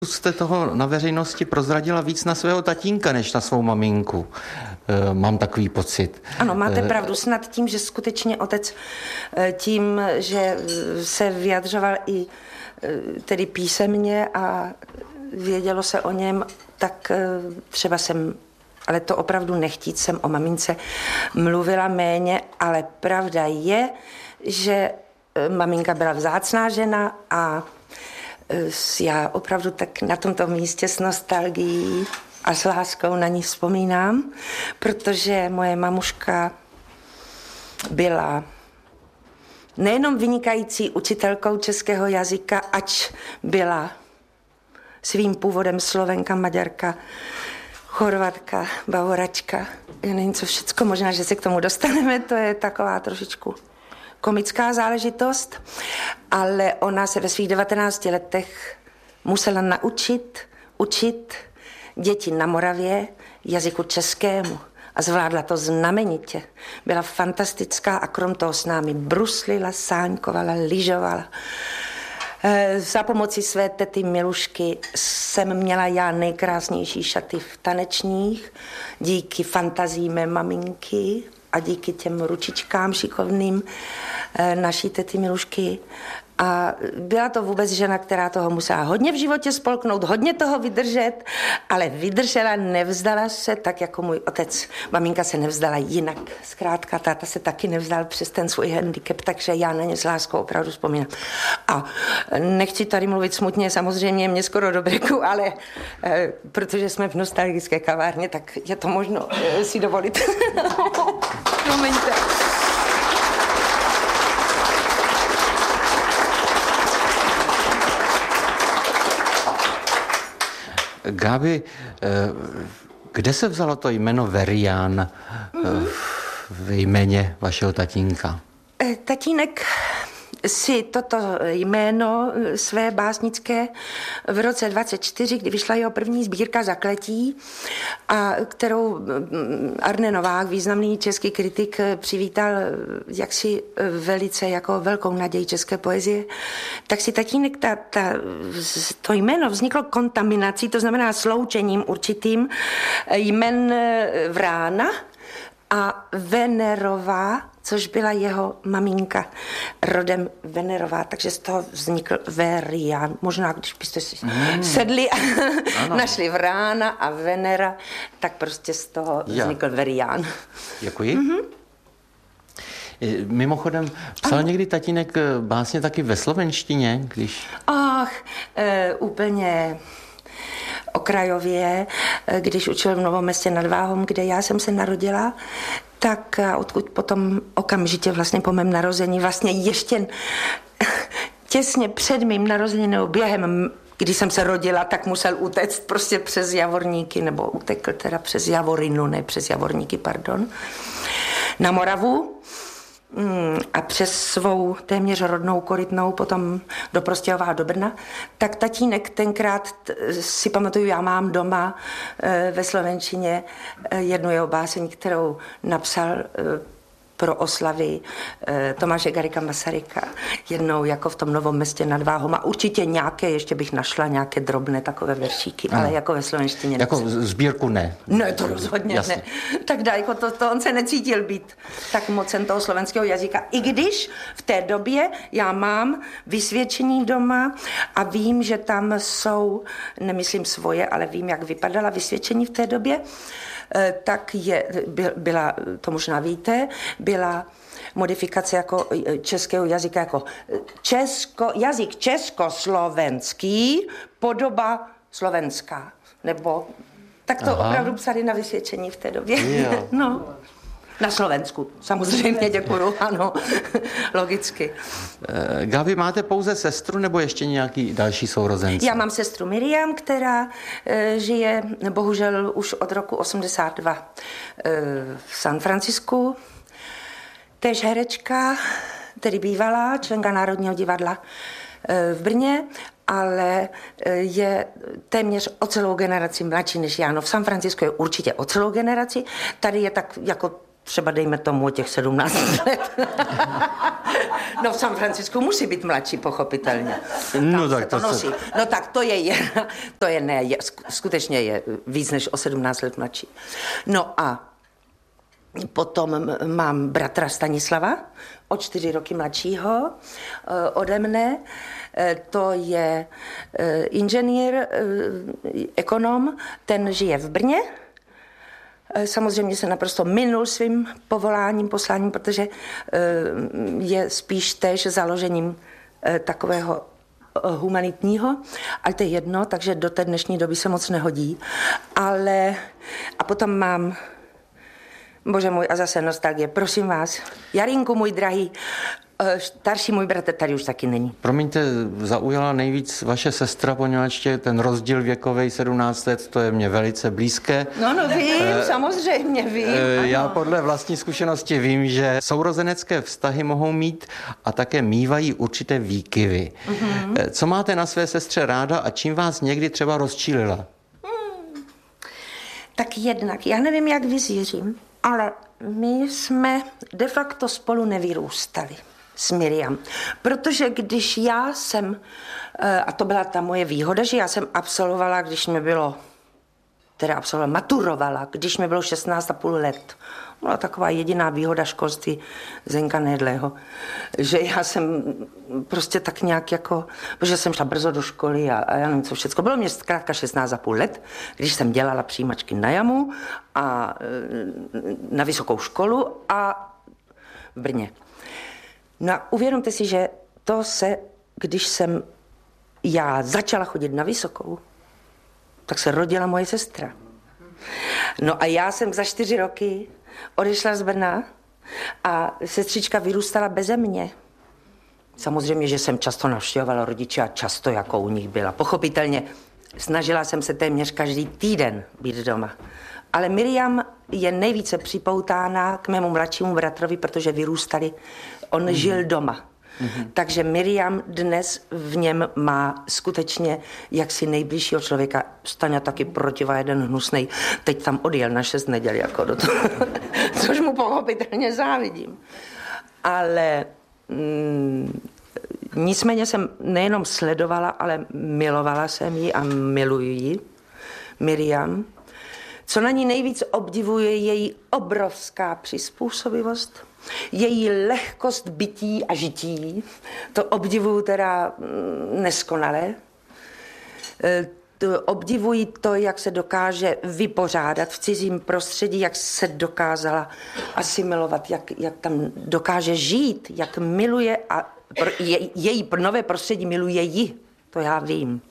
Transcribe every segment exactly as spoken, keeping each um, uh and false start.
Jste toho na veřejnosti prozradila víc na svého tatínka, než na svou maminku. E, mám takový pocit. Ano, máte pravdu. Snad tím, že skutečně otec tím, že se vyjadřoval i tedy písemně a vědělo se o něm, tak třeba jsem, ale to opravdu nechtít, jsem o mamince mluvila méně, ale pravda je, že maminka byla vzácná žena a já opravdu tak na tomto místě s nostalgií a s láskou na ní vzpomínám, protože moje mamuška byla nejenom vynikající učitelkou českého jazyka, ač byla svým původem Slovenka, Maďarka, Chorvatka, Bavoračka. Já nevím, co všecko, možná, že se k tomu dostaneme, to je taková trošičku komická záležitost, ale ona se ve svých devatenácti letech musela naučit, učit děti na Moravě jazyku českému a zvládla to znamenitě. Byla fantastická a krom toho s námi bruslila, sáňkovala, lyžovala. Za pomoci své tety Milušky jsem měla já nejkrásnější šaty v tanečních, díky fantazii mé maminky a díky těm ručičkám šikovným naší tety Milušky. A byla to vůbec žena, která toho musela hodně v životě spolknout, hodně toho vydržet, ale vydržela, nevzdala se, tak jako můj otec. Maminka se nevzdala jinak. Zkrátka, táta se taky nevzdal přes ten svůj handicap, takže já na ně s láskou opravdu vzpomínám. A nechci tady mluvit smutně, samozřejmě mě skoro do breku, ale eh, protože jsme v nostalgické kavárně, tak je to možno eh, si dovolit. Promiňte. Gábi, kde se vzalo to jméno Verian v jméně vašeho tatínka? Tatínek si toto jméno své básnické v roce dvacet čtyři, kdy vyšla jeho první sbírka Zakletí, a kterou Arne Novák, významný český kritik, přivítal jaksi velice jako velkou naději české poezie, tak si tatínek ta, ta, to jméno vzniklo kontaminací, to znamená sloučením určitým jmen Vrána a Venerová, což byla jeho maminka rodem Venerová, takže z toho vznikl Verian. Možná, když byste si mm. sedli a našli Vrána a Venera, tak prostě z toho vznikl ja. Verian. Děkuji. Mm-hmm. Mimochodem, psal ano. někdy tatínek básně taky ve slovenštině, když... Ach, e, úplně... okrajově, když učil v Novom Městě nad Váhom, kde já jsem se narodila, tak odkud potom okamžitě vlastně po mém narození, vlastně ještě těsně před mým narozením nebo během, když jsem se rodila, tak musel utéct prostě přes Javorníky, nebo utekl teda přes Javorinu, ne přes Javorníky, pardon, na Moravu. A přes svou téměř rodnou Korytnou potom do Prostějova a do Brna, tak tatínek tenkrát, si pamatuju, já mám doma ve slovenštině jednu jeho báseň, kterou napsal pro oslavy Tomáše Garrigua Masaryka, jednou jako v tom Novom Městě nad Váhom. A určitě nějaké, ještě bych našla nějaké drobné takové veršíky, ano. ale jako ve slovenštině. Jako sbírku ne. Ne, to rozhodně Jasně. ne. Tak dá, jako to, to on se necítil být tak mocen toho slovenského jazyka. I když v té době já mám vysvědčení doma a vím, že tam jsou, nemyslím svoje, ale vím, jak vypadala vysvědčení v té době, tak je, byla, to možná víte, byla modifikace jako českého jazyka jako česko, jazyk československý, podoba slovenská. Nebo tak to Aha. opravdu psali na vysvědčení v té době. No. Na Slovensku, samozřejmě, děkuju, ano, logicky. Gabi, máte pouze sestru nebo ještě nějaký další sourozenci? Já mám sestru Miriam, která e, žije bohužel už od roku osmdesát dva e, v San Francisku. Též herečka, tedy bývalá členka Národního divadla e, v Brně, ale je téměř o celou generaci mladší než já. No v San Francisku je určitě o celou generaci, tady je tak jako třeba dejme tomu o těch sedmnáct let. No v San Francisku musí být mladší, pochopitelně. No tak to, to nosí. se... No tak to je, je to je ne, je, skutečně je víc než o sedmnáct let mladší. No a potom mám bratra Stanislava, o čtyři roky mladšího ode mne. To je inženýr, ekonom, ten žije v Brně. Samozřejmě se naprosto minul svým povoláním, posláním, protože je spíš též založením takového humanitního, ale to je jedno, takže do té dnešní doby se moc nehodí. Ale a potom mám, bože můj, a zase nostalgie, prosím vás, Jarinku, můj drahý, starší můj bratr tady už taky není. Promiňte, zaujala nejvíc vaše sestra, poněvadž ten rozdíl věkový sedmnáct let, to je mě velice blízké. No, no vím, e, samozřejmě vím. E, já podle vlastní zkušenosti vím, že sourozenecké vztahy mohou mít a také mívají určité výkyvy. Mm-hmm. E, co máte na své sestře ráda a čím vás někdy třeba rozčílila? Hmm. Tak jednak, já nevím, jak vy s Jiřím, ale my jsme de facto spolu nevyrůstali s Miriam. Protože když já jsem, a to byla ta moje výhoda, že já jsem absolvovala, když mi bylo, teda absolvovala, maturovala, když mi bylo šestnáct a půl let. Byla taková jediná výhoda školství Zenka Nedlého, že já jsem prostě tak nějak jako, protože jsem šla brzo do školy a, a já nevím co všecko. Bylo mě zkrátka šestnáct a půl let, když jsem dělala přijímačky na jamu a na vysokou školu a v Brně. No a uvědomte si, že to se, když jsem já začala chodit na vysokou, tak se rodila moje sestra. No a já jsem za čtyři roky odešla z Brna a sestřička vyrůstala beze mě. Samozřejmě, že jsem často navštěvovala rodiče a často jako u nich byla. Pochopitelně snažila jsem se téměř každý týden být doma. Ale Miriam je nejvíce připoutána k mému mladšímu bratrovi, protože vyrůstali, on mm. žil doma. Mm-hmm. Takže Miriam dnes v něm má skutečně jaksi nejbližšího člověka. Staňa taky protivá jeden hnusnej. Teď tam odjel na šest neděl jako do toho, což mu pochopitelně závidím. Ale mm, nicméně jsem nejenom sledovala, ale milovala jsem ji a miluji ji, Miriam. Co na ní nejvíc obdivuje, její obrovská přizpůsobivost, její lehkost bytí a žití. To obdivuju teda neskonale. Obdivuji to, jak se dokáže vypořádat v cizím prostředí, jak se dokázala asimilovat, jak, jak tam dokáže žít, jak miluje a je, její nové prostředí miluje ji. To já vím.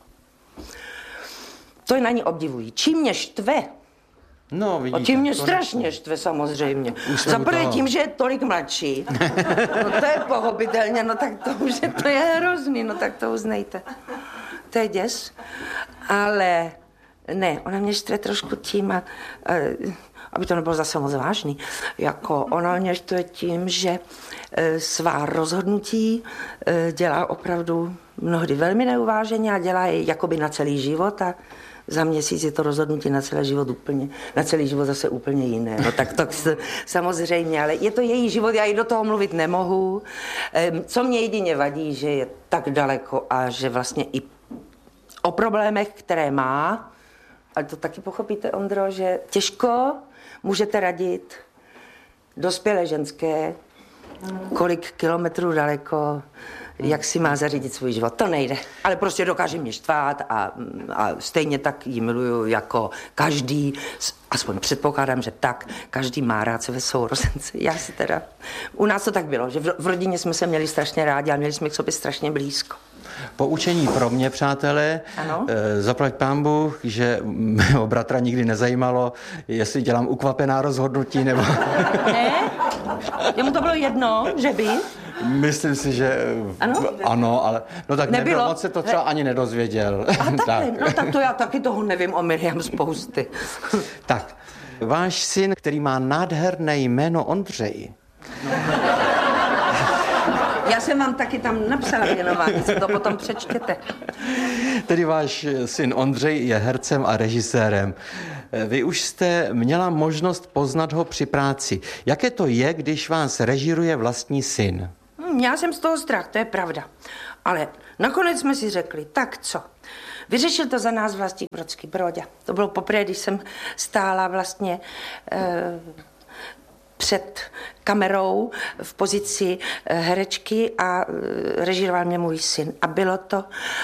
To je na ní obdivují. Čím mě štve, No, vidíte, a tím mě strašně ne... štve samozřejmě. Za prvé tím, že je tolik mladší. No to je pochopitelně, no tak to už je, to je hrozný, no tak to uznejte. To je děs. Ale ne, ona mě štve trošku tím, a, a, aby to nebylo zase moc vážný, jako ona mě štve tím, že e, svá rozhodnutí e, dělá opravdu mnohdy velmi neuváženě a dělá je jakoby na celý život a za měsíc je to rozhodnutí na celý život úplně, na celý život zase úplně jiné. No tak to samozřejmě, ale je to její život, já jí do toho mluvit nemohu. Co mě jedině vadí, že je tak daleko a že vlastně i o problémech, které má, ale to taky pochopíte, Ondro, že těžko můžete radit dospělé ženské, kolik kilometrů daleko, jak si má zařídit svůj život. To nejde. Ale prostě dokáže mě štvát a, a stejně tak ji miluju jako každý, aspoň předpokládám, že tak, každý má rád své sourozenci. Já si teda, u nás to tak bylo, že v, v rodině jsme se měli strašně rádi a měli jsme k sobě strašně blízko. Poučení pro mě, přátelé, ano? E, zaplať pán Bůh, že mého bratra nikdy nezajímalo, jestli dělám ukvapená rozhodnutí nebo... Ne? Jemu to bylo jedno, že by? Myslím si, že ano, ano, ale no tak nebylo, nebylo, moc se to třeba ani nedozvěděl. A tak. No tak to já taky toho nevím o Miriam spousty. Tak, váš syn, který má nádherné jméno Ondřej. Já jsem vám taky tam napsala věnování, si to potom přečtěte. Tedy váš syn Ondřej je hercem a režisérem. Vy už jste měla možnost poznat ho při práci. Jaké to je, když vás režiruje vlastní syn? měla jsem z toho strach, to je pravda. Ale nakonec jsme si řekli, tak co? Vyřešil to za nás Vlastík Brodský, Broďa. To bylo poprvé, když jsem stála vlastně eh, před kamerou v pozici herečky a režíroval mě můj syn. A bylo to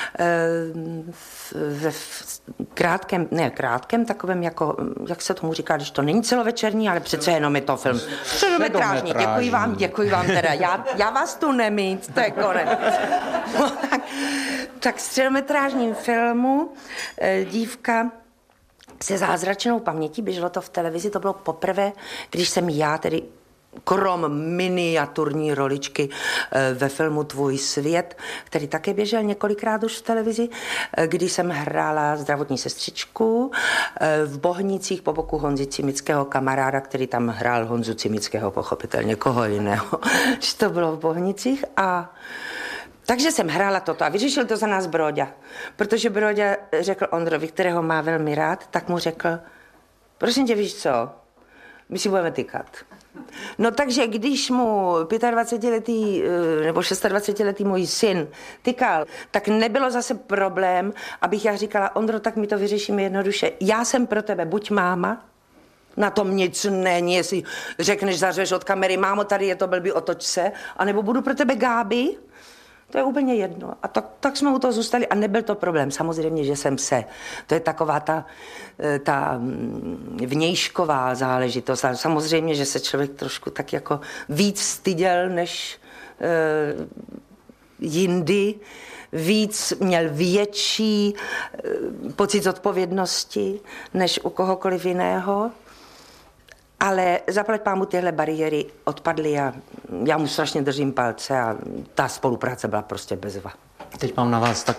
ve krátkém, ne krátkém, takovém jako, jak se tomu říká, když to není celovečerní, ale přece jenom je to film středometrážní. Děkuji vám, děkuji vám teda. Já, já vás tu nemít, to je konec. No, tak, tak středometrážním filmu dívka se zázračnou pamětí, běželo to v televizi, to bylo poprvé, když jsem já tedy krom miniaturní roličky ve filmu Tvůj svět, který také běžel několikrát už v televizi, kdy jsem hrála zdravotní sestřičku v Bohnicích po boku Honzy Cimického, kamaráda, který tam hrál Honzu Cimického, pochopitelně koho jiného, že to bylo v Bohnicích. A takže jsem hrála toto a vyřešil to za nás Broďa, protože Broďa řekl Ondrovi, kterého má velmi rád, tak mu řekl, prosím tě, víš co, my si budeme tykat. No takže když mu dvacetiletý nebo dvacetišestiletý můj syn tykal, tak nebylo zase problém, abych já říkala, Ondro, tak my to vyřešíme jednoduše. Já jsem pro tebe buď máma, na tom nic není, jestli řekneš, zařveš od kamery, mámo, tady je to blbý, otoč se, anebo budu pro tebe Gáby. To je úplně jedno. A tak, tak jsme u toho zůstali a nebyl to problém. Samozřejmě, že jsem se. To je taková ta, ta vnějšková záležitost. A samozřejmě, že se člověk trošku tak jako víc styděl než uh, jindy. Víc měl větší uh, pocit odpovědnosti než u kohokoliv jiného. Ale zaplať pámu tyhle bariéry odpadly a já mu strašně držím palce a ta spolupráce byla prostě bezva. Teď mám na vás tak...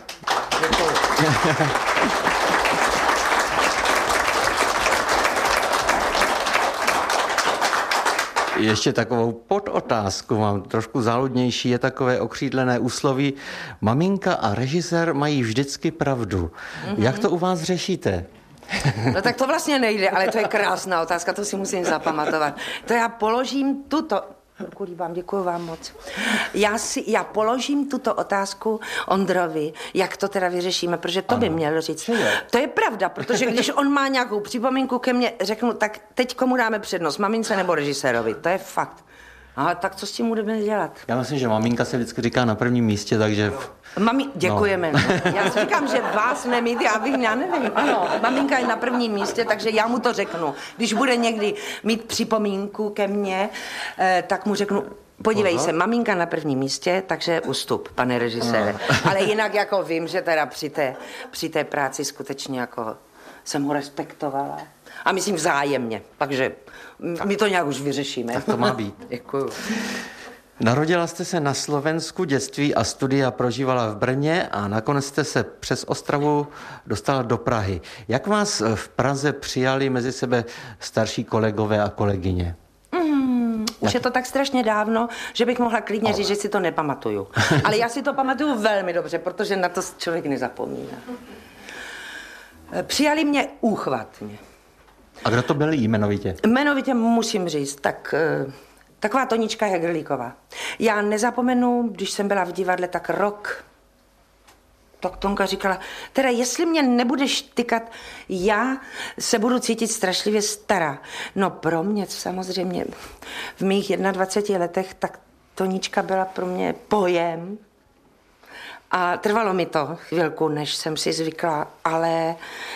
Ještě takovou podotázku mám, trošku záludnější, je takové okřídlené úsloví. Maminka a režisér mají vždycky pravdu. Mm-hmm. Jak to u vás řešíte? No tak to vlastně nejde, ale to je krásná otázka, to si musím zapamatovat. To já položím tuto... Děkuji vám, děkuji vám moc. Já, si, já položím tuto otázku Ondrovi, jak to teda vyřešíme, protože to ano. by měl říct. To je pravda, protože když on má nějakou připomínku ke mně, řeknu, tak teď komu dáme přednost, mamince nebo režisérovi, to je fakt. Aha, tak co s tím budeme dělat? Já myslím, že maminka se vždycky říká na prvním místě, takže... Mami, děkujeme. No. Já si říkám, že vás nemít, já bych, já nevím. Ano, maminka je na prvním místě, takže já mu to řeknu. Když bude někdy mít připomínku ke mně, eh, tak mu řeknu, podívej Aha. se, maminka na prvním místě, takže ustup, pane režisére. Aha. Ale jinak jako vím, že teda při té, při té práci skutečně jako jsem ho respektovala. A myslím vzájemně, takže my to nějak už vyřešíme. Tak to má být. Děkuju. Narodila jste se na Slovensku, dětství a studia prožívala v Brně a nakonec jste se přes Ostravu dostala do Prahy. Jak vás v Praze přijali mezi sebe starší kolegové a kolegyně? Mm, už je to tak strašně dávno, že bych mohla klidně říct, že si to nepamatuju. Ale já si to pamatuju velmi dobře, protože na to člověk nezapomíná. Přijali mě úchvatně. A kdo to byl jmenovitě? Jmenovitě musím říct, tak... Taková Tonička Hegerlíková. Já nezapomenu, když jsem byla v divadle tak rok, tak Tonka říkala, teda jestli mě nebudeš tykat, já se budu cítit strašlivě stará. No pro mě samozřejmě v mých dvaceti letech, tak Tonička byla pro mě pojem. A trvalo mi to chvilku, než jsem si zvykla, ale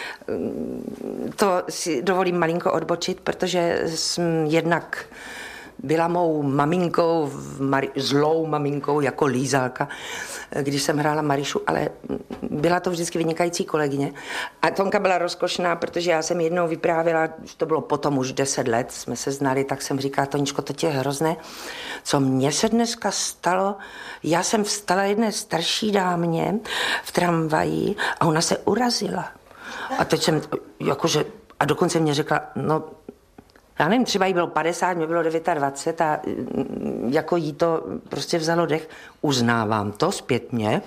to si dovolím malinko odbočit, protože jsem jednak byla mou maminkou, zlou maminkou jako lízálka, když jsem hrála Marišu, ale byla to vždycky vynikající kolegyně. A Tonka byla rozkošná, protože já jsem jednou vyprávěla, to bylo potom už deset let, jsme se znali, tak jsem říkala, Toničko, to je hrozné, co mně se dneska stalo. Já jsem vstala jedné starší dámě v tramvaji a ona se urazila. A teď jsem, jakože, a dokonce mě řekla, no, já nevím, třeba jí bylo padesát, mě bylo dvacet devět a jako jí to prostě vzalo dech. Uznávám to zpětně.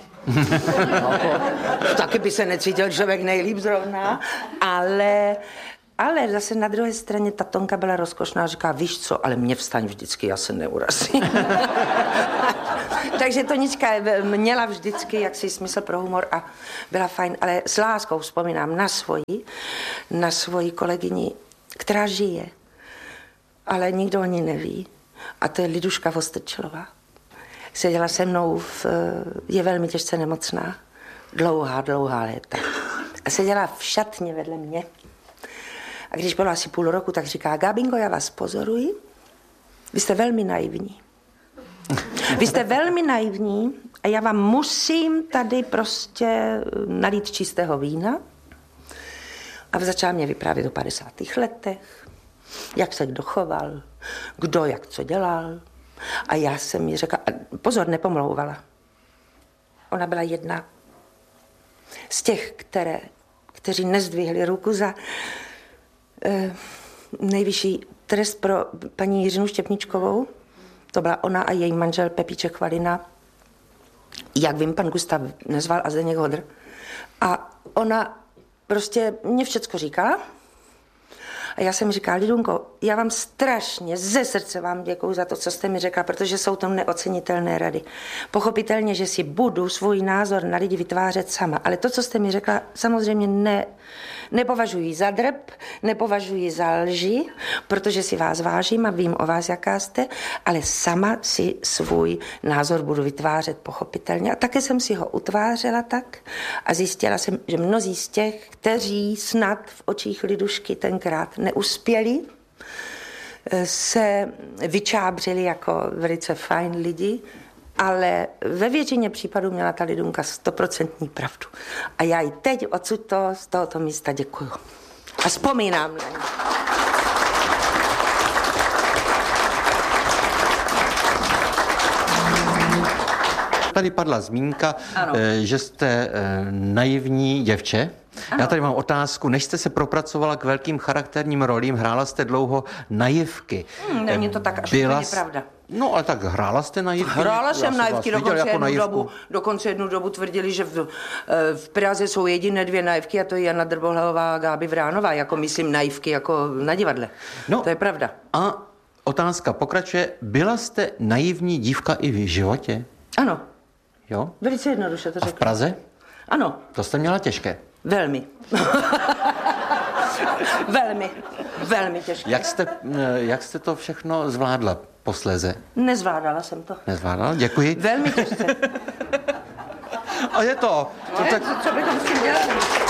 Taky by se necítil člověk nejlíp zrovna, ale, ale zase na druhé straně ta Tonka byla rozkošná a říká, víš co, ale mě vstaň vždycky, já se neurazím. Takže Tonička měla vždycky jaksi smysl pro humor a byla fajn, ale s láskou vzpomínám na svoji, na svoji kolegyni, která žije, ale nikdo o ní neví. A to je Liduška Vostrčilová. Seděla se mnou, v, je velmi těžce nemocná, dlouhá, dlouhá léta. A seděla v šatně vedle mě. A když bylo asi půl roku, tak říká, Gábinko, já vás pozoruji, vy jste velmi naivní. Vy jste velmi naivní a já vám musím tady prostě nalít čistého vína. A začala mě vyprávět o padesátých letech, jak se kdo choval, kdo jak co dělal. A já jsem jí řekla, pozor, nepomlouvala. Ona byla jedna z těch, které, kteří nezdvihli ruku za eh, nejvyšší trest pro paní Jiřinu Štěpničkovou. To byla ona a její manžel Pepíček Valina. Jak vím, pan Gustav nezval a Zdeněk Hodr. A ona prostě mě všecko říkala. A já jsem říkala, Lidunko, já vám strašně ze srdce vám děkuju za to, co jste mi řekla, protože jsou to neocenitelné rady. Pochopitelně, že si budu svůj názor na lidi vytvářet sama, ale to, co jste mi řekla, samozřejmě ne, nepovažuji za drb, nepovažuji za lži, protože si vás vážím a vím o vás, jaká jste, ale sama si svůj názor budu vytvářet pochopitelně. A také jsem si ho utvářela tak a zjistila jsem, že mnozí z těch, kteří snad v očích Lidušky tenkrát neuspěli, se vyčábřili jako velice fajn lidi, ale ve většině případů měla ta Lidunka stoprocentní pravdu. A já i teď odsud to, z tohoto místa děkuju. A vzpomínám na ní. Tady padla zmínka, ano. že jste naivní děvče. Ano. Já tady mám otázku. Než jste se propracovala k velkým charakterním rolím, hrála jste dlouho naivky. Hmm, není to tak až Byla... úplně pravda. No, ale tak hrála jste naivky? Hrála jsem naivky, dokonce, jako jednu naivku. dobu, dokonce jednu dobu tvrdili, že v, v Praze jsou jediné dvě naivky a to je Jana Drbohlavová a Gáby Vránová, jako myslím naivky, jako na divadle. No, to je pravda. A otázka pokračuje. Byla jste naivní dívka i v životě? Ano. Jo? Velice jednoduše to řekla. A v Praze? Ano. To jste měla těžké. Velmi. velmi. Velmi těžké. Jak jste, jak jste to všechno zvládla posléze? Nezvládala jsem to. Nezvládala? Děkuji. Velmi těžce. A je to. to je, tak... Co bychom s tím dělali?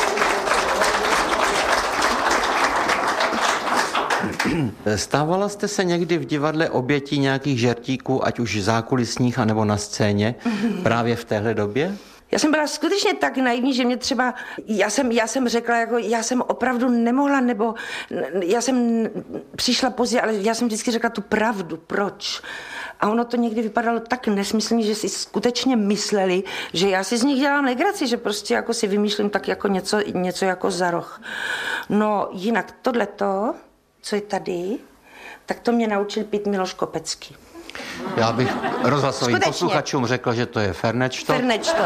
Stávala jste se někdy v divadle obětí nějakých žertíků, ať už zákulisních, anebo na scéně, právě v téhle době? Já jsem byla skutečně tak naivní, že mě třeba, já jsem, já jsem řekla, jako já jsem opravdu nemohla, nebo já jsem přišla pozdě, ale já jsem vždycky řekla tu pravdu, proč. A ono to někdy vypadalo tak nesmyslně, že si skutečně mysleli, že já si z nich dělám legraci, že prostě jako si vymýšlím tak jako něco, něco jako za roh. No jinak tohleto, co je tady, tak to mě naučil pít Miloš Kopecký. Já bych rozhlasovým posluchačům řekl, že to je Fernečto. Fernečto.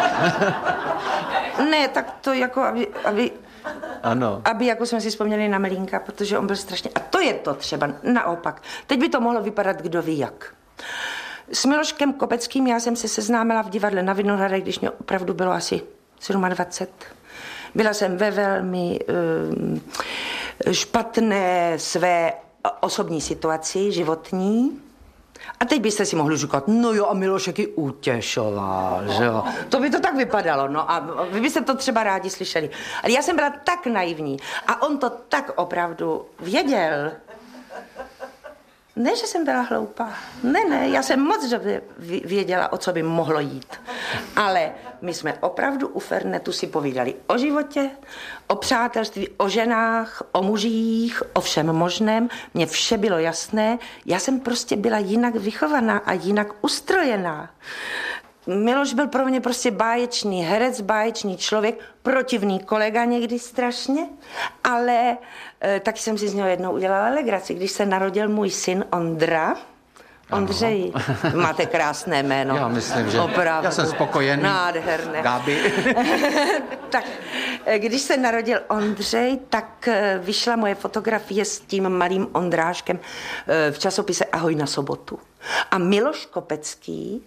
Ne, tak to jako, aby, aby, ano. aby jako jsme si vzpomněli na Melínka, protože on byl strašně... A to je to třeba, naopak. Teď by to mohlo vypadat kdo ví jak. S Miloškem Kopeckým já jsem se seznámila v divadle na Vinohradech, když mě opravdu bylo asi dvacet sedm. Byla jsem ve velmi um, špatné své osobní situaci, životní. A teď byste si mohli říkat, no jo, a Milošek ji utěšoval, že jo. To by to tak vypadalo, no a vy byste to třeba rádi slyšeli. Ale já jsem byla tak naivní a on to tak opravdu věděl. Ne, že jsem byla hloupá. Ne, ne, já jsem moc dobře věděla, o co by mohlo jít. Ale my jsme opravdu u Fernetu si povídali o životě, o přátelství, o ženách, o mužích, o všem možném. Mně vše bylo jasné. Já jsem prostě byla jinak vychovaná a jinak ustrojená. Miloš byl pro mě prostě báječný herec, báječný člověk, protivný kolega někdy strašně, ale e, taky jsem si z něho jednou udělala legraci, když se narodil můj syn Ondra. Ondřej, máte krásné jméno. Já myslím, že opravdu. Já jsem spokojený. Nádherné. Gáby. tak Když se narodil Ondřej, tak vyšla moje fotografie s tím malým Ondráškem v časopise Ahoj na sobotu. A Miloš Kopecký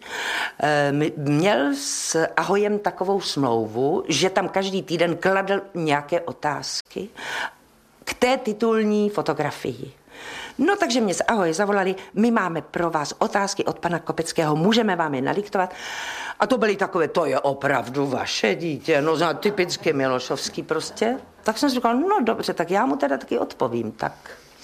měl s Ahojem takovou smlouvu, že tam každý týden kladl nějaké otázky k té titulní fotografii. No takže mě z Ahoj zavolali, my máme pro vás otázky od pana Kopeckého, můžeme vám je nadiktovat. A to byly takové, to je opravdu vaše dítě, no za typicky Milošovský prostě. Tak jsem si říkal, no dobře, tak já mu teda taky odpovím, tak.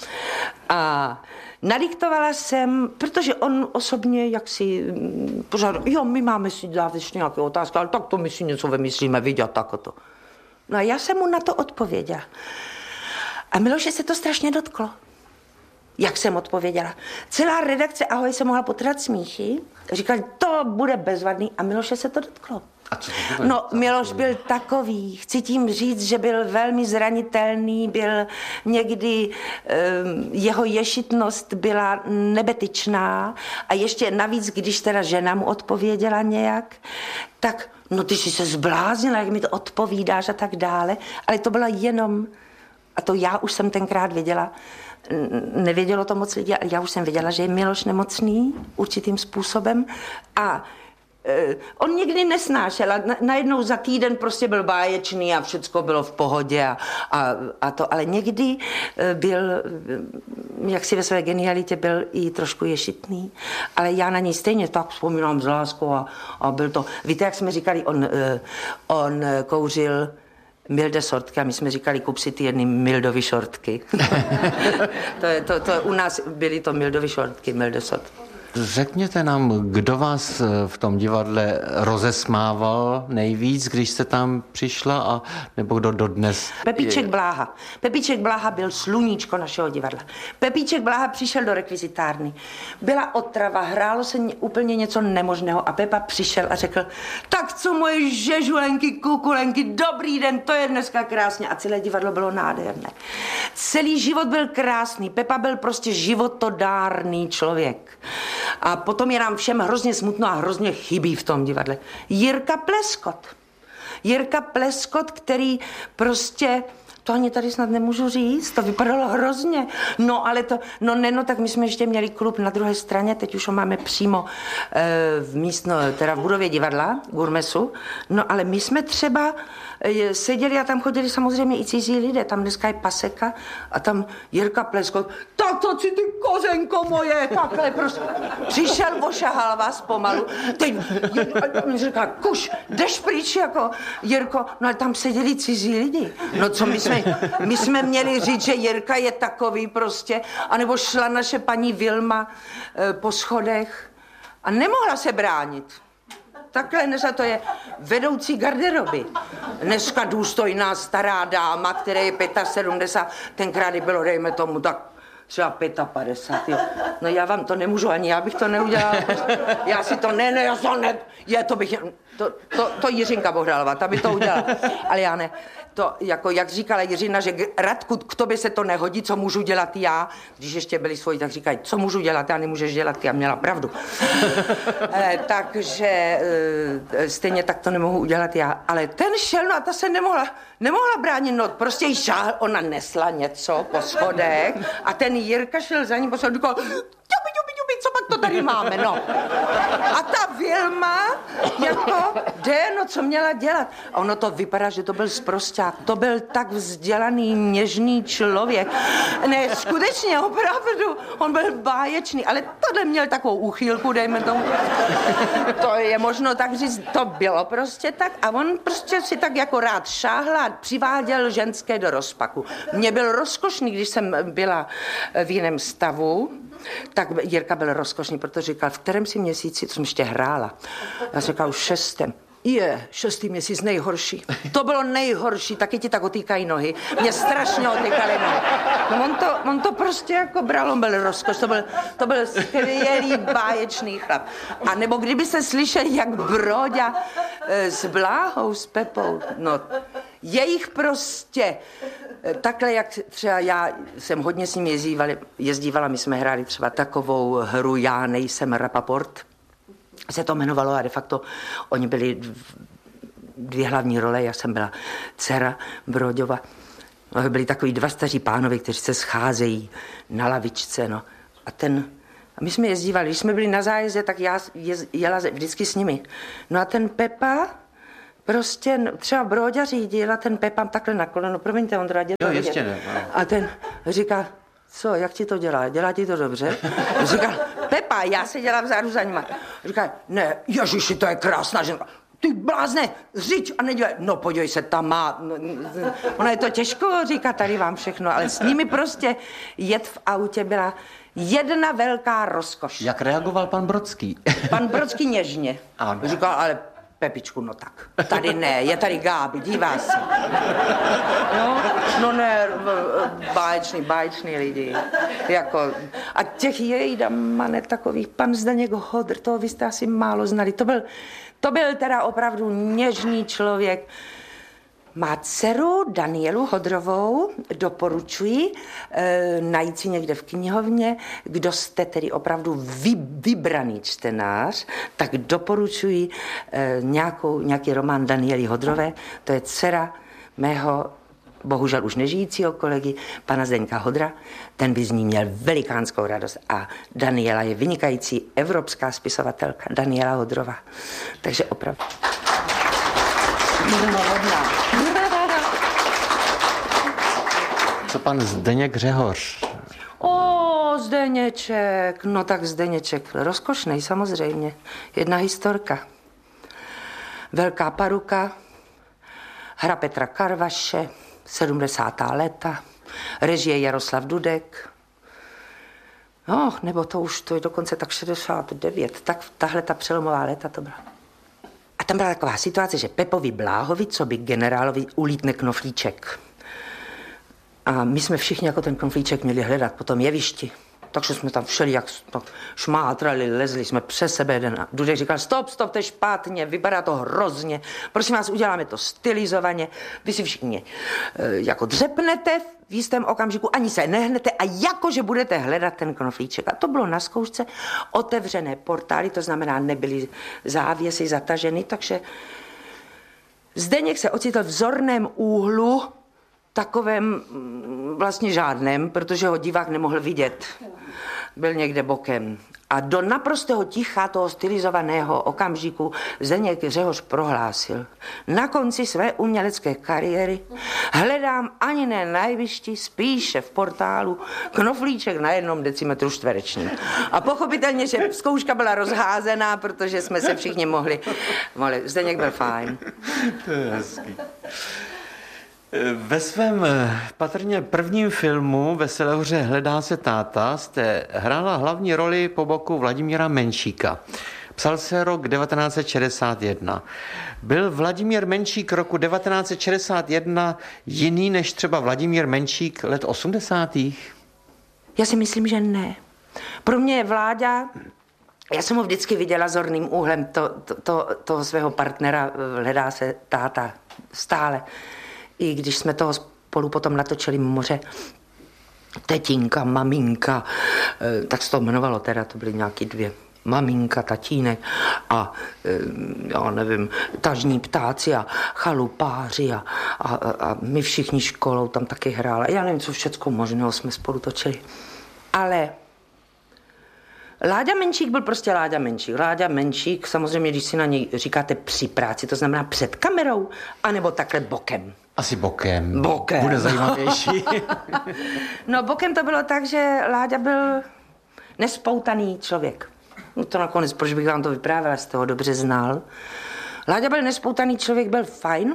A nadiktovala jsem, protože on osobně jaksi pořád, jo, my máme si dát ještě nějaké otázky, ale tak to my si něco vymyslíme, vidět, tak to. No a já jsem mu na to odpověděla. A Miloše se to strašně dotklo. Jak jsem odpověděla. Celá redakce Ahoj se mohla potrat smíchy. Říkali, to bude bezvadný. A Miloše se to dotklo. A co to bylo? No, Miloš byl takový. Chci tím říct, že byl velmi zranitelný, byl někdy, um, jeho ješitnost byla nebetyčná. A ještě navíc, když teda žena mu odpověděla nějak, tak, no ty jsi se zbláznila, jak mi to odpovídáš a tak dále. Ale to byla jenom, a to já už jsem tenkrát věděla, nevědělo to moc lidí, ale já už jsem věděla, že je Miloš nemocný určitým způsobem a e, on nikdy nesnášel a najednou za týden prostě byl báječný a všecko bylo v pohodě a, a, a to, ale někdy byl, jak si ve své genialitě byl i trošku ješitný, ale já na něj stejně tak vzpomínám s láskou a, a byl to, víte, jak jsme říkali, on, on kouřil milde sortky a my jsme říkali, kup si ty jedny Mildovy šortky. to, je, to, to u nás byly to Mildovy šortky, milde sortky. Řekněte nám, kdo vás v tom divadle rozesmával nejvíc, když jste tam přišla, a nebo kdo dodnes? Pepíček Bláha. Pepíček Bláha byl sluníčko našeho divadla. Pepíček Bláha přišel do rekvizitárny. Byla otrava, hrálo se úplně něco nemožného a Pepa přišel a řekl, tak co moje žežulenky, kukulenky, dobrý den, to je dneska krásně. A celé divadlo bylo nádherné. Celý život byl krásný. Pepa byl prostě životodárný člověk. A potom je nám všem hrozně smutno a hrozně chybí v tom divadle. Jirka Pleskot. Jirka Pleskot, který prostě, to ani tady snad nemůžu říct, to vypadalo hrozně. No ale to, no ne, no tak my jsme ještě měli klub na druhé straně, teď už ho máme přímo e, v místno, teda v budově divadla, Gurmesu. No ale my jsme třeba e, seděli a tam chodili samozřejmě i cizí lidé, tam dneska je Paseka a tam Jirka Pleskot, tak to si ty kozenko moje, takhle prostě. Přišel, ošahal vás pomalu, teď mi říká, kuš, jdeš pryč jako Jirko, no ale tam seděli cizí lidi. No co my jsme, my jsme měli říct, že Jirka je takový prostě, anebo šla naše paní Vilma e, po schodech a nemohla se bránit. Takhle dneska to je vedoucí garderoby. Dneska důstojná stará dáma, která je sedmdesát pět, tenkrát bylo, dejme tomu, tak třeba padesát pět, jo. No já vám to nemůžu, ani já bych to neudělala. Já si to, ne, ne, já to ne, je, to bych, to, to, to Jiřinka Bohdalová, ta by to udělala, ale já ne. To, jako, jak říkala Jiřina, že Radku, k tobě se to nehodí, co můžu dělat já, když ještě byli svoji, tak říkají, co můžu dělat, já nemůžeš dělat, ty, a měla pravdu. e, takže e, stejně tak to nemohu udělat já, ale ten šel, no a ta se nemohla, nemohla bránit, no prostě jí šáhl, ona nesla něco po schodech a ten Jirka šel za ní po schodech, říkal, co pak to tady máme, no. A ta Vilma, jako, jde, no, co měla dělat? A ono to vypadá, že to byl sprosťák, to byl tak vzdělaný, něžný člověk. Ne, skutečně, opravdu, on byl báječný, ale tohle měl takovou úchylku, dejme tomu. To je možno tak říct, to bylo prostě tak a on prostě si tak jako rád šáhl a přiváděl ženské do rozpaku. Mně byl rozkošný, když jsem byla v jiném stavu, tak Jirka byl rozkošný, protože říkal, v kterém si měsíci, co jsem ještě hrála. Já jsem říkal, už šestém. Je, šestý měsíc nejhorší. To bylo nejhorší, taky ti tak otýkají nohy. Mě strašně otýkaly nohy. No on to, on to prostě jako bral, on byl rozkoš, to byl, to byl skvělý, báječný chlap. A nebo kdyby se slyšeli, jak Broďa e, s Bláhou, s Pepou, no, jejich prostě, takhle jak třeba já jsem hodně s ním jezdívala, jezdívala, my jsme hráli třeba takovou hru Já nejsem Rapaport, se to jmenovalo a de facto oni byli dvě hlavní role, já jsem byla dcera Broďova. No, byli takový dva staří pánovi, kteří se scházejí na lavičce, no. A ten, a my jsme jezdívali, když jsme byli na zájezdě, tak já jez, jela vždycky s nimi. No a ten Pepa, prostě třeba Bróďa řídil a ten Pepa takhle na koleno, promiňte, Ondra, dělá. Jo, ještě ne. No. A ten říká, co, jak ti to dělá? Dělá ti to dobře? Říká, Pepa, já se dělám vzadu za nima. Říká, ne, ježiši, to je krásná žena. Ty blázne, řiď a nedělej. No podívej se, tam má. Ono je to těžko říkat tady vám všechno, ale s nimi prostě jet v autě byla jedna velká rozkoš. Jak reagoval pan Brodský? Pan Brodský něžně. Ano. Říkal, ale Pepičku, no tak, tady ne, je tady Gáby, dívá se. No, no ne, báječný, báječný lidi. Jako, a těch jejda manet takových, pan Zdeněk Hodr, toho vy jste asi málo znali. To byl, to byl teda opravdu něžný člověk. Má dceru Danielu Hodrovou, doporučuji e, najít si někde v knihovně. Kdo jste tedy opravdu vy, vybraný čtenář, tak doporučuji e, nějakou, nějaký román Daniely Hodrové. To je dcera mého, bohužel už nežijícího kolegy, pana Zdeňka Hodra. Ten by z ní měl velikánskou radost. A Daniela je vynikající evropská spisovatelka, Daniela Hodrova. Takže opravdu. Co pan Zdeněk Řehoř? O, Zdeněček, no tak Zdeněček, rozkošnej samozřejmě. Jedna historka. Velká paruka, hra Petra Karvaše, sedmdesátá léta, režie Jaroslav Dudek. No, nebo to už, to je dokonce tak šedesát devět, tak tahle ta přelomová léta to byla. A tam byla taková situace, že Pepovi Bláhovi, co by generálovi, ulítne knoflíček. A my jsme všichni jako ten knoflíček měli hledat po tom jevišti. Takže jsme tam všeli jak šmátrali, lezli jsme přes sebe jeden. A Dudek říkal, stop, stop, to je špatně, vypadá to hrozně. Prosím vás, uděláme to stylizovaně. Vy si všichni e, jako dřepnete v jistém okamžiku, ani se nehnete a jakože budete hledat ten knoflíček. A to bylo na zkoušce otevřené portály, to znamená, nebyly závěsy zataženy, takže Zdeněk se ocitl v zorném úhlu, takovém vlastně žádném, protože ho divák nemohl vidět. Byl někde bokem. A do naprostého ticha toho stylizovaného okamžiku Zdeněk Řehoř prohlásil. Na konci své umělecké kariéry hledám ani ne na jevišti, spíše v portálu knoflíček na jednom decimetru čtverečním. A pochopitelně, že zkouška byla rozházená, protože jsme se všichni mohli... mohli. Zdeněk byl fajn. To je hezký. Ve svém patrně prvním filmu Veselé hoře hledá se táta jste hrála hlavní roli po boku Vladimíra Menšíka. Psal se rok devatenáct set šedesát jedna. Byl Vladimír Menšík roku devatenáct set šedesát jedna jiný než třeba Vladimír Menšík let osmdesátých? Já si myslím, že ne. Pro mě je Vláďa, já jsem ho vždycky viděla zorným úhlem to, to, to, toho svého partnera, hledá se táta stále. I když jsme toho spolu potom natočili Moře, tetinka, maminka, tak se to jmenovalo teda, to byly nějaký dvě. Maminka, tatínek a já nevím, tažní ptáci a chalupáři a, a, a my všichni školou tam taky hrála. Já nevím, co všecko možného jsme spolu točili. Ale Láďa Menšík byl prostě Láďa Menšík. Láďa Menšík, samozřejmě, když si na něj říkáte při práci, to znamená před kamerou, anebo takhle bokem. Asi bokem. Bokem. Bude zajímavější. No bokem to bylo tak, že Láďa byl nespoutaný člověk. No to nakonec, proč bych vám to vyprávěla, jste ho dobře znal. Láďa byl nespoutaný člověk, byl fajn.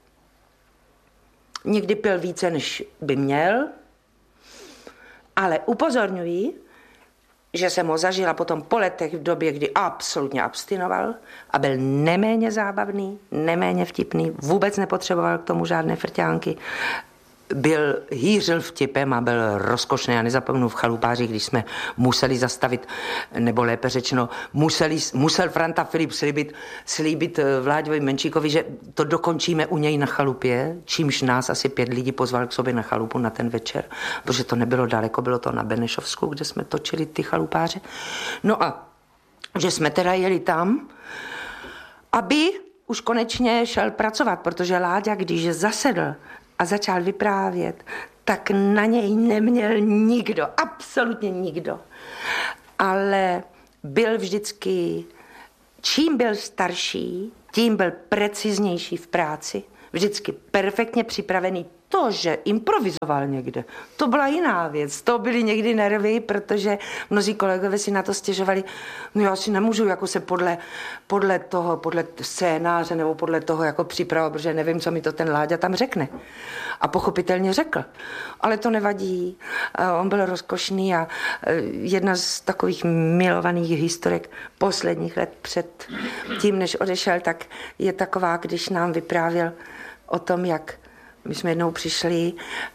Někdy pil více, než by měl. Ale upozorňuji, že jsem ho zažila potom po letech v době, kdy absolutně abstinoval a byl neméně zábavný, neméně vtipný, vůbec nepotřeboval k tomu žádné frťánky. Byl, hýřil vtipem a byl rozkošný. Já nezapomenu v Chalupáři, když jsme museli zastavit, nebo lépe řečeno, museli, musel Franta Filip slíbit, slíbit Vláďovi Menšíkovi, že to dokončíme u něj na chalupě, čímž nás asi pět lidí pozval k sobě na chalupu na ten večer, protože to nebylo daleko, bylo to na Benešovsku, kde jsme točili ty Chalupáře. No a že jsme teda jeli tam, aby už konečně šel pracovat, protože Láďa, když zasedl a začal vyprávět, tak na něj neměl nikdo, absolutně nikdo. Ale byl vždycky, čím byl starší, tím byl preciznější v práci, vždycky perfektně připravený. To, že improvizoval někde, to byla jiná věc. To byly někdy nervy, protože mnozí kolegové si na to stěžovali. No já si nemůžu jako se podle, podle toho, podle scénáře nebo podle toho jako připravovat, protože nevím, co mi to ten Láďa tam řekne. A pochopitelně řekl. Ale to nevadí. On byl rozkošný a jedna z takových milovaných historek posledních let před tím, než odešel, tak je taková, když nám vyprávěl o tom, jak my jsme jednou přišli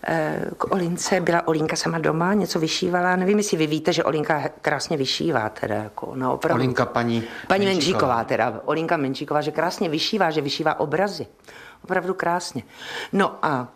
k Olince, byla Olinka sama doma, něco vyšívala, nevím, jestli vy víte, že Olinka krásně vyšívá, teda jako, no opravdu. Olinka paní Paní Menčíková, teda, Olinka Menčíková, že krásně vyšívá, že vyšívá obrazy, opravdu krásně. No a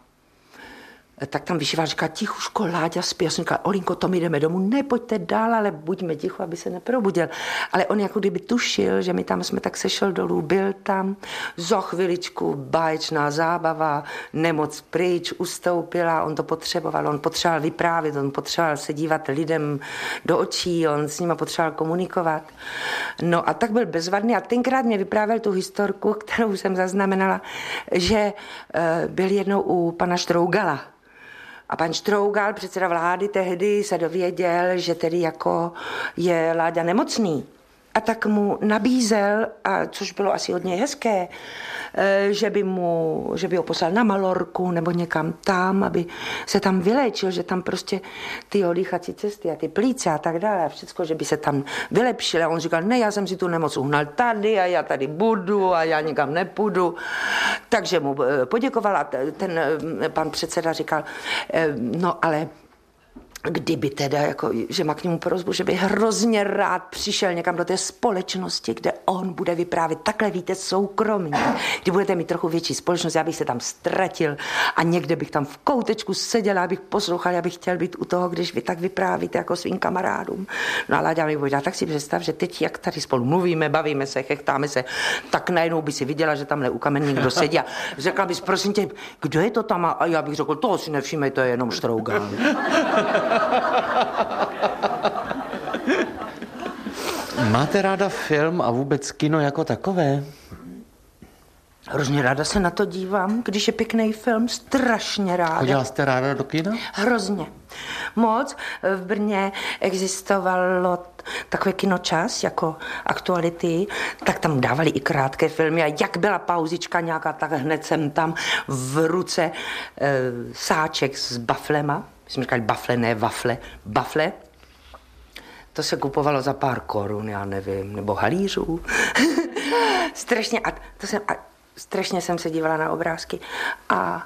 tak tam vyšívá, říká, tichuško, Láďa spí. Já jsem říkala, Olinko, to my jdeme domů, ne, pojďte dál, ale buďme ticho, aby se neprobudil. Ale on jako kdyby tušil, že my tam jsme, tak sešel dolů, byl tam, za chviličku báječná zábava, nemoc pryč, ustoupila, on to potřeboval, on potřeboval vyprávět, on potřeboval se dívat lidem do očí, on s nima potřeboval komunikovat. No a tak byl bezvadný a tenkrát mě vyprávěl tu historku, kterou jsem zaznamenala, že uh, byl jednou u pana Štrougala. A pan Štrougal, předseda vlády, tehdy se dověděl, že tedy jako je Láďa nemocný. A tak mu nabízel, a což bylo asi hodně hezké, že by, mu, že by ho poslal na Malorku nebo někam tam, aby se tam vyléčil, že tam prostě ty odýchací cesty a ty plíce a tak dále a všecko, že by se tam vylepšil. A on říkal, ne, já jsem si tu nemoc uhnal tady a já tady budu a já nikam nepůjdu. Takže mu poděkoval a ten pan předseda říkal, no ale kdyby teda, jako, že má k němu prosbu, že by hrozně rád přišel někam do té společnosti, kde on bude vyprávět takhle, víte, soukromně. Kdy budete mít trochu větší společnost, já bych se tam ztratil a někde bych tam v koutečku seděla, abych poslouchal, já bych chtěl být u toho, když vy tak vyprávíte jako svým kamarádům. No a Láďa mi povedala, tak si představ, že teď, jak tady spolu mluvíme, bavíme se, chechtáme se, tak najednou by si viděla, že tam u kamen někdo sedí a řekla bys, prosím tě, kdo je to tam? A já bych řekl, toho si nevšimej, to je jenom Štrougal. Máte ráda film a vůbec kino jako takové? Hrozně ráda se na to dívám, když je pěkný film, strašně ráda. Chodila jste ráda do kina? Hrozně. Moc. V Brně existovalo takové kinočas jako Aktuality, tak tam dávali i krátké filmy a jak byla pauzička nějaká, tak hned jsem tam v ruce e, sáček s baflema. My jsme říkali bafle, ne wafle, bafle. To se kupovalo za pár korun, já nevím, nebo halířů. Strašně, a to jsem, a strašně jsem se dívala na obrázky. A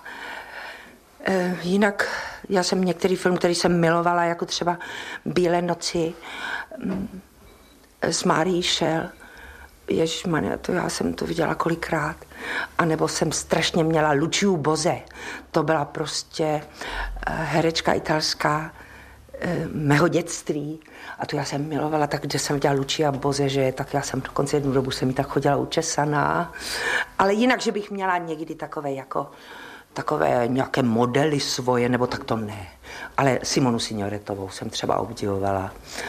e, jinak já jsem některý film, který jsem milovala, jako třeba Bílé noci m, s Márií Šel. Ježišmane, to já jsem to viděla kolikrát. A nebo jsem strašně měla Luciu Boze. To byla prostě herečka italská mého dětství. A to já jsem milovala, tak kde jsem viděla Lucia Boze, že tak já jsem dokonce jednu dobu jsem mi tak chodila učesaná. Ale jinak, že bych měla někdy takové jako takové nějaké modely svoje, nebo tak to ne. Ale Simonu Signoretovou jsem třeba obdivovala.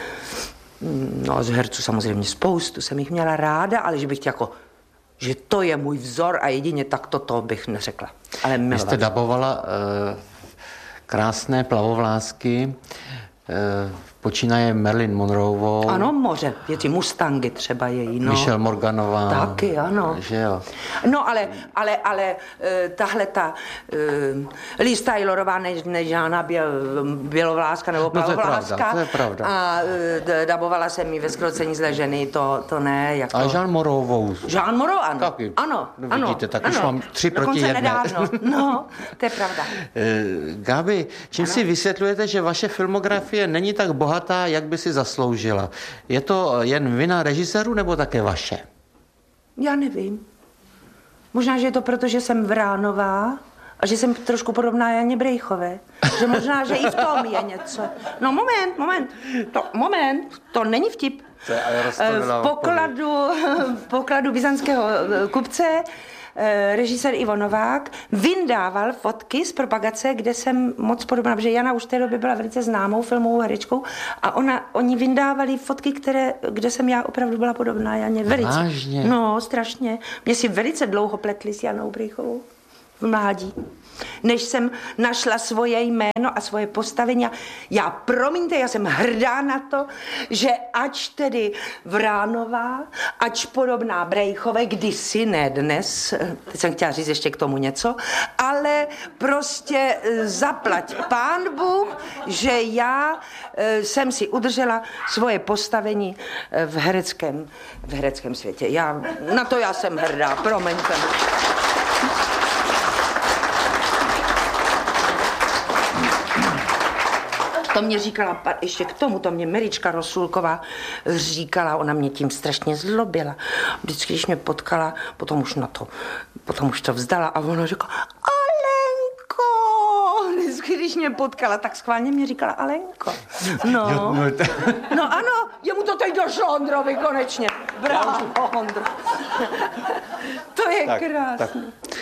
No z herců samozřejmě spoustu jsem jich měla ráda, ale že bych jako, že to je můj vzor a jedině tak to bych neřekla. Ale Vy jste dabovala uh, krásné plavovlásky, uh, počínaje Marilyn Monroeovou. Ano, moře, je ty Mustangy třeba její, no. Michelle Morganová. Taky, ano. Že jo. No, ale, ale, ale tahle ta uh, Liz Taylorová, než, než Žána Běl, Bělovláska nebo Plavovláska. No to je pravda, to je pravda. A uh, dabovala jsem mi ve Zkrocení zlé ženy, to, to ne. Jako... Ale Jean Moreauovou. Jean Moreau, ano. Taky. Ano, ano. Vidíte, tak ano. už mám tři proti jedné. Nedávno. No, to je pravda. Uh, Gabi, čím ano. si vysvětlujete, že vaše filmografie není tak bohatá, jak by si zasloužila? Je to jen vina režisérů nebo také vaše? Já nevím. Možná, že je to proto, že jsem Vránová a že jsem trošku podobná Janě Brejchové. Že možná, že i v tom je něco. No moment, moment, to, moment, to není vtip. v pokladu, v pokladu byzantského kupce režisér Ivo Novák vyndával fotky z propagace, kde jsem moc podobná, protože Jana už v té době byla velice známou filmovou herečkou a ona, oni vyndávali fotky, které, kde jsem já opravdu byla podobná Janě. Velice. Vážně? No, strašně. Mě si velice dlouho pletli s Janou Brychovou v mládí. Než jsem našla svoje jméno a svoje postavení. Já, promiňte, já jsem hrdá na to, že ač tedy Vránová, ač podobná Brychové, kdysi, ne dnes, teď jsem chtěla říct ještě k tomu něco, ale prostě zaplať pán Bůh, že já jsem si udržela svoje postavení v hereckém, v hereckém světě. Já, na to já jsem hrdá, promiňte. To mě říkala, ještě k tomu, to mě Merička Rosulková říkala, ona mě tím strašně zlobila. Vždycky, když mě potkala, potom už na to, potom už to vzdala a ona říkala, Alenko! Vždycky, když mě potkala, tak schválně mě říkala, Alenko. No, no ano, jemu to teď došlo Ondrovi konečně. Bravo, Ondro. To je tak, krásné. Tak.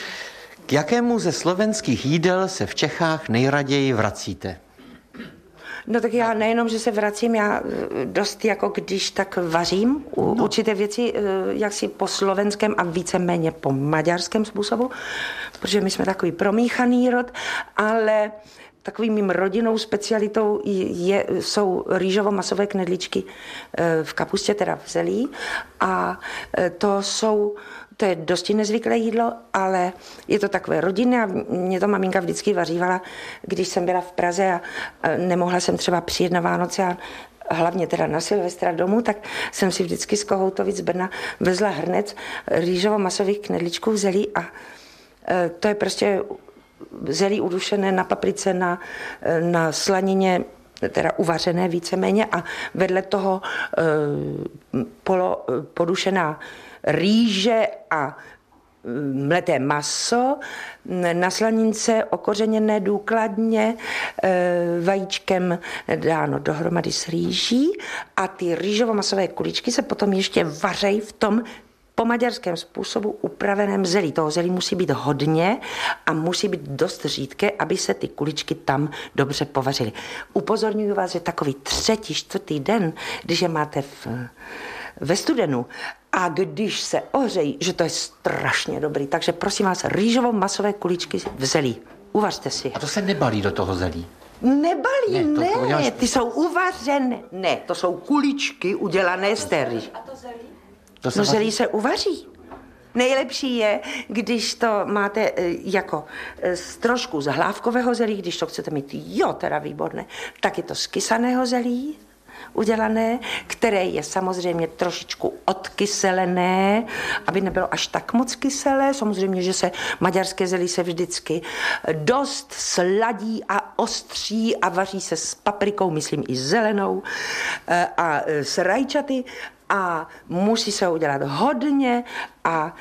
K jakému ze slovenských jídel se v Čechách nejraději vracíte? No tak já nejenom, že se vracím, já dost jako když tak vařím u, no. určité věci, jaksi po slovenském a víceméně po maďarském způsobu, protože my jsme takový promíchaný rod, ale takovým mým rodinnou specialitou je, jsou rýžovo-masové knedlíčky v kapustě, teda v zelí, a to jsou To je dosti nezvyklé jídlo, ale je to takové rodinné a mě to maminka vždycky vařívala, když jsem byla v Praze a nemohla jsem třeba přijet na Vánoce a hlavně teda na Silvestra domů, tak jsem si vždycky z Kohoutovic Brna vezla hrnec rýžovo-masových knedlíčků zelí a to je prostě zelí udušené na paprice, na, na slanině, teda uvařené víceméně a vedle toho e, polo, podušená rýže a mleté maso, na slanince okořeněné důkladně, vajíčkem dáno dohromady s rýží a ty rýžovo-masové kuličky se potom ještě vařejí v tom po maďarském způsobu upraveném zelí. Toho zelí musí být hodně a musí být dost řídké, aby se ty kuličky tam dobře povařily. Upozorňuji vás, že takový třetí, čtvrtý den, když je máte v, ve studenu a když se ohřejí, že to je strašně dobrý. Takže prosím vás, rýžovo-masové kuličky v zelí. Uvařte si. A to se nebalí do toho zelí? Nebalí, ne. To, to ne. Ty jsou uvařené. Ne, to jsou kuličky udělané z té rýže. A to zelí? To se no vaří? zelí se uvaří. Nejlepší je, když to máte jako z trošku z hlávkového zelí, když to chcete mít, jo, teda výborné, tak je to z kysaného zelí udělané, které je samozřejmě trošičku odkyselené, aby nebylo až tak moc kyselé. Samozřejmě, že se maďarské zelí se vždycky dost sladí a ostří a vaří se s paprikou, myslím i zelenou, a s rajčaty. A musí se udělat hodně a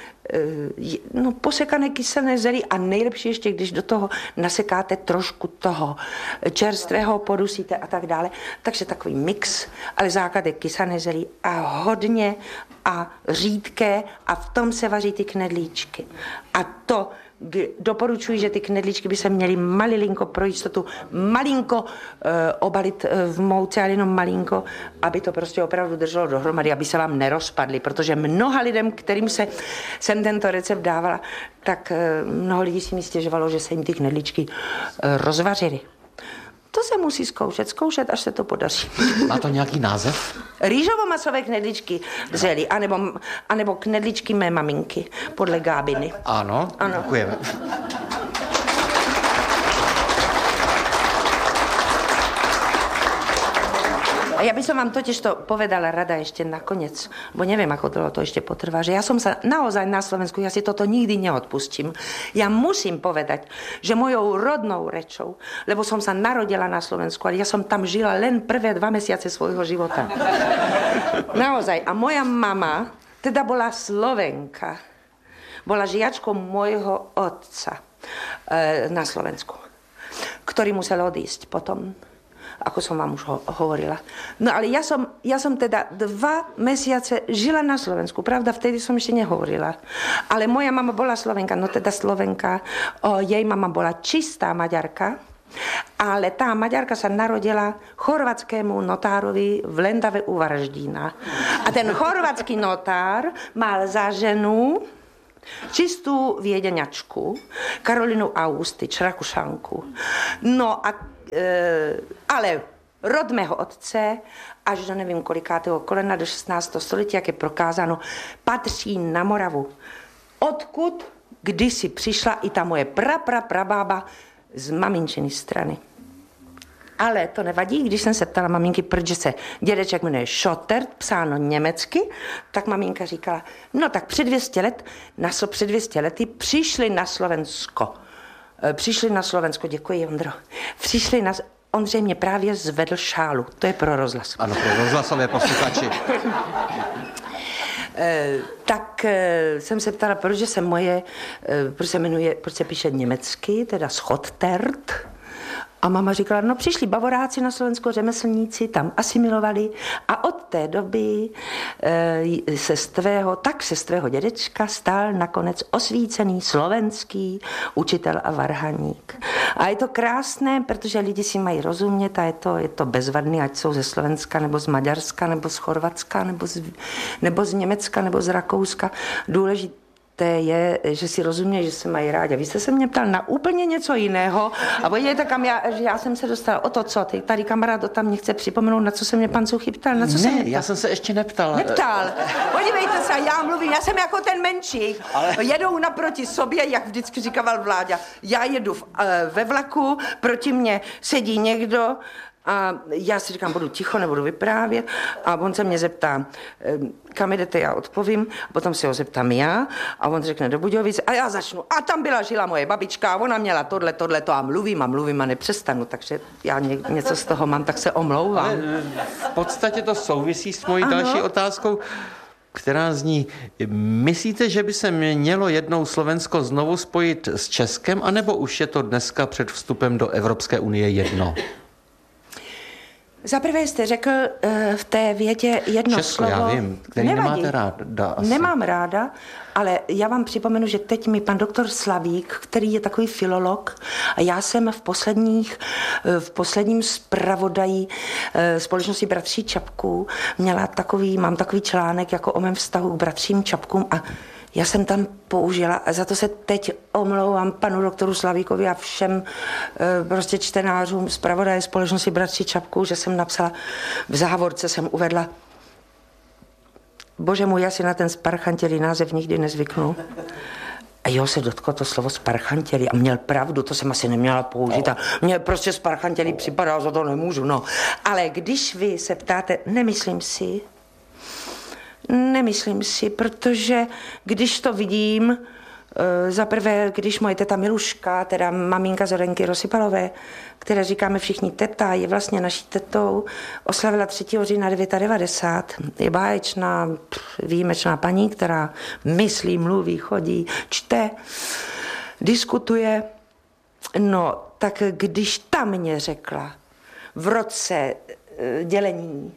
no, posekané kyselé zelí a nejlepší ještě, když do toho nasekáte trošku toho čerstvého, podusíte a tak dále. Takže takový mix, ale základ je kysané zelí a hodně a řídké a v tom se vaří ty knedlíčky. A to doporučuji, že ty knedlíčky by se měly malilinko pro jistotu, malinko e, obalit v mouce, ale jenom malinko, aby to prostě opravdu drželo dohromady, aby se vám nerozpadly, protože mnoha lidem, kterým se jsem tento recept dávala, tak e, mnoho lidí si mi stěžovalo, že se jim ty knedlíčky e, rozvařily. To se musí zkoušet, zkoušet, až se to podaří. Má to nějaký název? Rýžovo-masové knedlíčky v zelí, anebo, anebo knedlíčky mé maminky, podle Gábiny. Ano, ano. Děkujeme. A ja by som vám totiž to povedala rada ešte nakoniec, bo neviem, ako dlho to ešte potrvá, že ja som sa naozaj na Slovensku, ja si toto nikdy neodpustím. Ja musím povedať, že mojou rodnou rečou, lebo som sa narodila na Slovensku, ale ja som tam žila len prvé dva mesiace svojho života. Naozaj. A moja mama teda bola Slovenka. Bola žiačkou môjho otca e, na Slovensku, ktorý musel odísť potom. ako som vám už ho- hovorila. No ale ja som, ja som teda dva mesiace žila na Slovensku. Pravda, vtedy som ešte nehovorila. Ale moja mama bola Slovenka, no teda Slovenka. O, jej mama bola čistá Maďarka. Ale tá Maďarka sa narodila chorvatskému notárovi v Lendave u Varaždína. A ten chorvatský notár mal za ženu čistú viedeňačku Karolinu Austič, Rakušanku. No a, e, ale rod mého otce až do nevím kolikátého kolena do šestnáctého století, jak je prokázáno, patří na Moravu. Odkud kdysi přišla i ta moje pra, pra, prabába z maminčiny strany. Ale to nevadí, když jsem se ptala maminky, proč se dědeček jmenuje Schottert, psáno německy, tak maminka říkala, no tak před dvě stě let, na před dvě stě lety přišli na Slovensko. Přišli na Slovensko, děkuji, Ondro. Přišli na... Ondřej mě právě zvedl šálu, to je pro rozhlas. Ano, pro rozhlasové posluchači. E, tak e, jsem se ptala, proč se moje, e, proč se jmenuje, proč se píše německy, teda Schottert. A mama říkala, no přišli Bavoráci na Slovensko, řemeslníci, tam asimilovali a od té doby e, se z tvého, tak se z tvého dědečka stal nakonec osvícený slovenský učitel a varhaník. A je to krásné, protože lidi si mají rozumět a je to, je to bezvadný, ať jsou ze Slovenska, nebo z Maďarska, nebo z Chorvatska, nebo z, nebo z Německa, nebo z Rakouska. Důležité je, že si rozumějí, že se mají rádi. Vy jste se mě ptal na úplně něco jiného a podívejte, kam já, že já jsem se dostala o to, co ty, tady kamarád tam mě chce připomenout, na co se mě pan Suchy ptal, na co ne, se mě ptal? Já jsem se ještě neptal. Neptal. Podívejte se, já mluvím, já jsem jako ten menšík. Ale... Jedou naproti sobě, jak vždycky říkával Vláďa. Já jedu v, ve vlaku, proti mně sedí někdo, a já si říkám, budu ticho, nebudu vyprávět. A on se mě zeptá, kam jdete, já odpovím. A potom si ho zeptám já. A on řekne do Budějovic. A já začnu. A tam byla žila moje babička. A ona měla tohle, tohle, to. A mluvím a mluvím a nepřestanu. Takže já ně, něco z toho mám, tak se omlouvám. Ale v podstatě to souvisí s mojí ano? další otázkou, která zní, myslíte, že by se mělo jednou Slovensko znovu spojit s Českem, anebo už je to dneska před vstupem do Evropské unie jedno? Za prvé jste řekl uh, v té větě jedno Česko, slovo. já vím, který Nevadí. nemáte ráda asi. Nemám ráda, ale já vám připomenu, že teď mi pan doktor Slavík, který je takový filolog, a já jsem v posledních, v posledním zpravodají společnosti Bratří Čapků měla takový, mám takový článek jako o mém vztahu k Bratřím Čapkům a já jsem tam použila a za to se teď omlouvám panu doktoru Slavíkovi a všem e, prostě čtenářům zpravodaje společnosti Bratří Čapků, že jsem napsala, v závorce jsem uvedla, bože můj, já si na ten sparchantělý název nikdy nezvyknu. A jo, se dotklo to slovo sparchantělý a měl pravdu, to jsem asi neměla použít a mě prostě sparchantělý připadá, za to nemůžu, no. Ale když vy se ptáte, nemyslím si, Nemyslím si, protože když to vidím, za prvé, když moje teta Miluška, teda maminka Zorenky Rosypalové, které říkáme všichni teta, je vlastně naší tetou, oslavila třetího října devadesát devět. Je báječná, výjimečná paní, která myslí, mluví, chodí, čte, diskutuje. No, tak když ta mě řekla v roce dělení,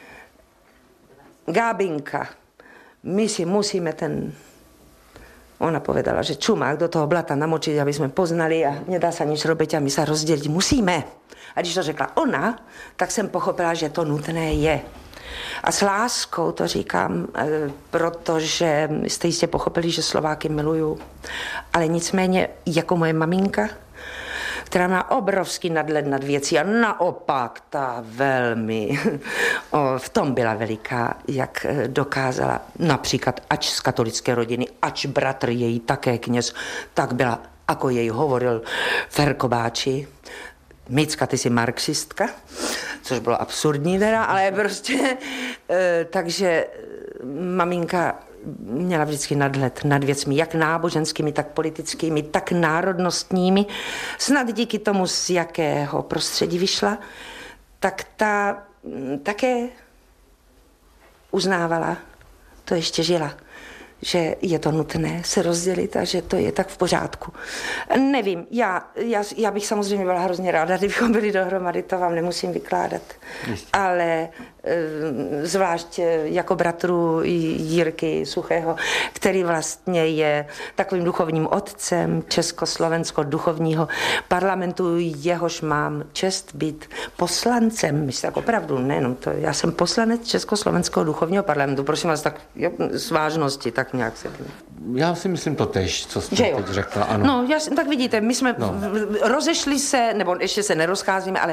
Gábinka, my si musíme ten... Ona povedala, že čumák do toho blata namočiť, aby sme poznali a nedá sa nič robiť a my sa rozdeliť musíme. A když to řekla ona, tak jsem pochopila, že to nutné je. A s láskou to říkám, protože jste jistě pochopili, že Slováky miluju. Ale nicméně jako moje maminka, která má obrovský nadhled nad věcí a naopak ta velmi o, v tom byla veliká, jak dokázala například ač z katolické rodiny, ač bratr její také kněz, tak byla, ako jej hovoril Ferkobáči, Micka, ty jsi marxistka, což bylo absurdní teda, ale prostě e, takže maminka měla vždycky nadhled nad věcmi, jak náboženskými, tak politickými, tak národnostními. Snad díky tomu, z jakého prostředí vyšla, tak ta také uznávala, to ještě žila, že je to nutné se rozdělit a že to je tak v pořádku. Nevím, já, já, já bych samozřejmě byla hrozně ráda, kdybychom byli dohromady, to vám nemusím vykládat. Jistě. Ale zvlášť jako bratru Jirky Suchého, který vlastně je takovým duchovním otcem Československo-duchovního parlamentu, jehož mám čest být poslancem, myslím tak opravdu, nejenom to, já jsem poslanec Československého duchovního parlamentu, prosím vás, tak jo, z vážnosti, tak nějak se... Já si myslím to tež, co jste teď řekla, ano. No, já, tak vidíte, my jsme no. rozešli se, nebo ještě se nerozcházíme, ale